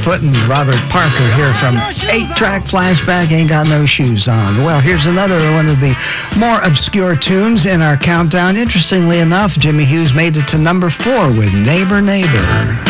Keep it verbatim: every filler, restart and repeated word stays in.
Lightfoot and Robert Parker here from eight-track Flashback, Ain't Got No Shoes On. Well, here's another one of the more obscure tunes in our countdown. Interestingly enough, Jimmy Hughes made it to number four with Neighbor, Neighbor.